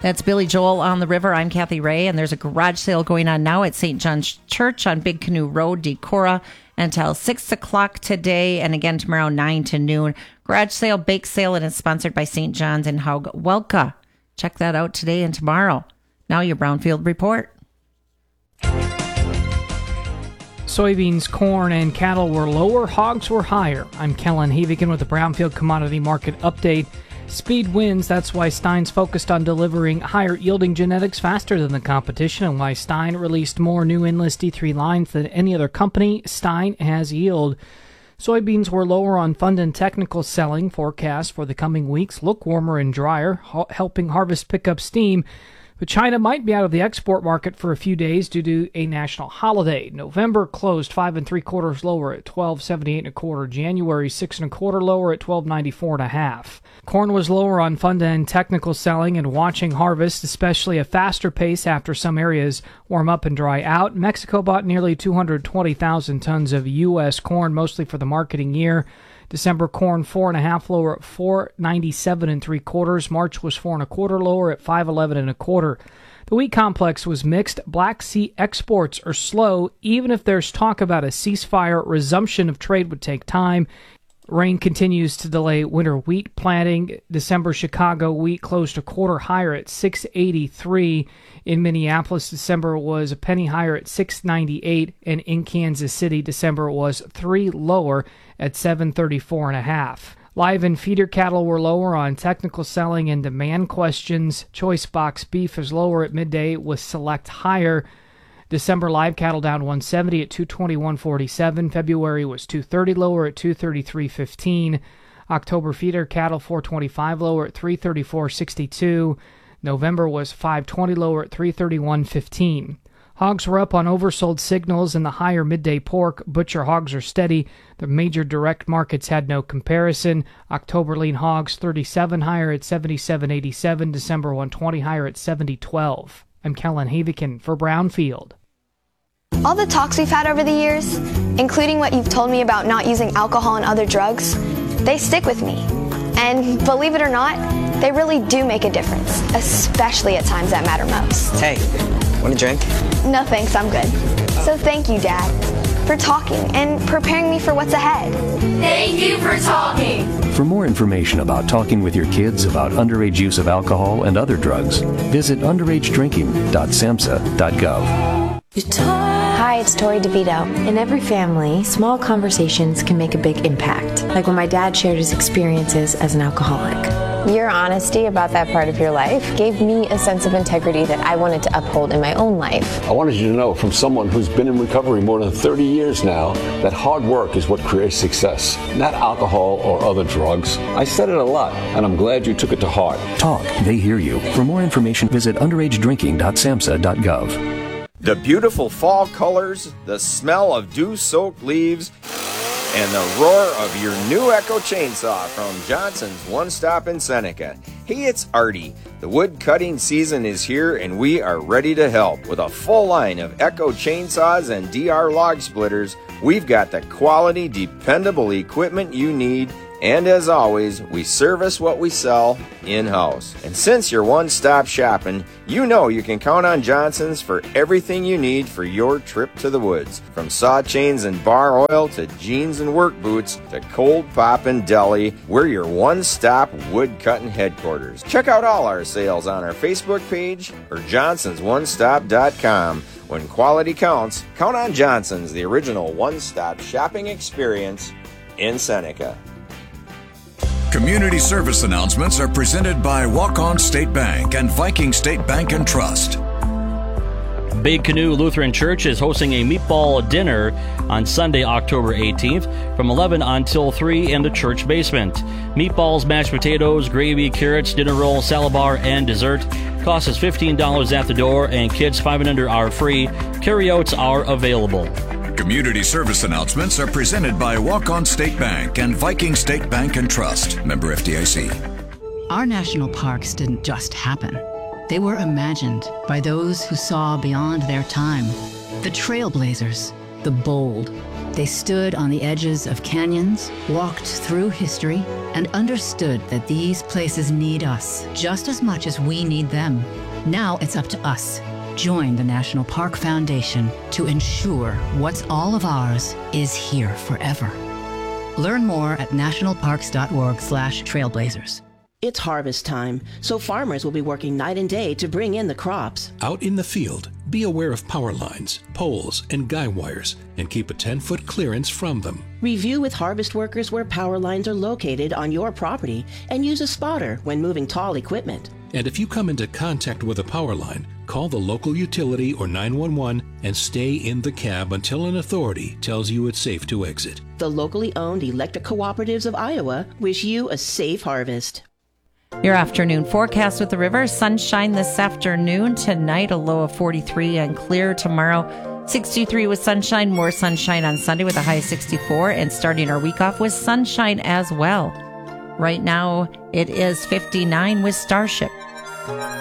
That's Billy Joel on the River. I'm Kathy Ray, and there's a garage sale going on now at St. John's Church on Big Canoe Road, Decorah, until 6 o'clock today, and again tomorrow, 9 to noon. Garage sale, bake sale, and it's sponsored by St. John's and Haug Welka. Check that out today and tomorrow. Now your Brownfield Report. Soybeans, corn, and cattle were lower, hogs were higher. I'm Kellen Havigan with the Brownfield Commodity Market Update. Speed wins, that's why Stein's focused on delivering higher yielding genetics faster than the competition, and why Stein released more new Enlist D3 lines than any other company. Stein has yield. Soybeans were lower on fund and technical selling. Forecasts for the coming weeks look warmer and drier, helping harvest pick up steam. But China might be out of the export market for a few days due to a national holiday. November closed 5 3/4 lower at 12.78 1/4. January 6 1/4 lower at 12.94 1/2. Corn was lower on fund and technical selling and watching harvest, especially a faster pace after some areas warm up and dry out. Mexico bought nearly 220,000 tons of U.S. corn, mostly for the marketing year. December corn 4.5 lower at 4.97 3/4. March was 4 1/4 lower at 5.11 1/4. The wheat complex was mixed. Black Sea exports are slow, even if there's talk about a ceasefire. Resumption of trade would take time. Rain continues to delay winter wheat planting. December Chicago wheat closed a quarter higher at 6.83. In Minneapolis, December was a penny higher at 6.98, and in Kansas City, December was 3 lower at 7.34 1/2. Live and feeder cattle were lower on technical selling and demand questions. Choice box beef is lower at midday with select higher. December live cattle down 170 at 221.47. February was 230 lower at 233.15. October feeder cattle 425 lower at 334.62. November was 520 lower at 331.15. Hogs were up on oversold signals and the higher midday pork. Butcher hogs are steady. The major direct markets had no comparison. October lean hogs 37 higher at 77.87. December 120 higher at 70.12. I'm Kellen Havigan for Brownfield. All the talks we've had over the years, including what you've told me about not using alcohol and other drugs, they stick with me. And believe it or not, they really do make a difference, especially at times that matter most. Hey, want a drink? No thanks, I'm good. So thank you, Dad, for talking and preparing me for what's ahead. Thank you for talking. For more information about talking with your kids about underage use of alcohol and other drugs, visit underagedrinking.samhsa.gov. Hi, it's Tori DeVito. In every family, small conversations can make a big impact, like when my dad shared his experiences as an alcoholic. Your honesty about that part of your life gave me a sense of integrity that I wanted to uphold in my own life. I wanted you to know, from someone who's been in recovery more than 30 years now, that hard work is what creates success, not alcohol or other drugs. I said it a lot, and I'm glad you took it to heart. Talk, they hear you. For more information, visit underagedrinking.samhsa.gov. The beautiful fall colors, the smell of dew-soaked leaves, and the roar of your new Echo chainsaw from Johnson's One Stop in Seneca. Hey, it's Artie. The wood cutting season is here and we are ready to help. With a full line of Echo chainsaws and DR log splitters, we've got the quality, dependable equipment you need. And as always, we service what we sell in-house. And since you're one-stop shopping, you know you can count on Johnson's for everything you need for your trip to the woods. From saw chains and bar oil to jeans and work boots to cold poppin' deli, we're your one-stop wood-cutting headquarters. Check out all our sales on our Facebook page or johnson'sonestop.com. When quality counts, count on Johnson's, the original one-stop shopping experience in Seneca. Community service announcements are presented by Walk-On State Bank and Viking State Bank and Trust. Big Canoe Lutheran Church is hosting a meatball dinner on Sunday, October 18th from 11 until 3 in the church basement. Meatballs, mashed potatoes, gravy, carrots, dinner roll, salad bar, and dessert. Cost is $15 at the door, and kids 5 and under are free. Carryouts are available. Community service announcements are presented by Walk-On State Bank and Viking State Bank and Trust. Member FDIC. Our national parks didn't just happen. They were imagined by those who saw beyond their time. The trailblazers, the bold, They stood on the edges of canyons, walked through history, and understood that these places need us just as much as we need them. Now it's up to us. Join the National Park Foundation to ensure what's all of ours is here forever. Learn more at nationalparks.org/trailblazers. It's harvest time, so farmers will be working night and day to bring in the crops. Out in the field, be aware of power lines, poles, and guy wires, and keep a 10-foot clearance from them. Review with harvest workers where power lines are located on your property and use a spotter when moving tall equipment. And if you come into contact with a power line, call the local utility or 911 and stay in the cab until an authority tells you it's safe to exit. The locally owned electric cooperatives of Iowa wish you a safe harvest. Your afternoon forecast with the river. Sunshine this afternoon. Tonight, a low of 43 and clear. Tomorrow, 63 with sunshine. More sunshine on Sunday with a high of 64. And starting our week off with sunshine as well. Right now, it is 59 with Starship.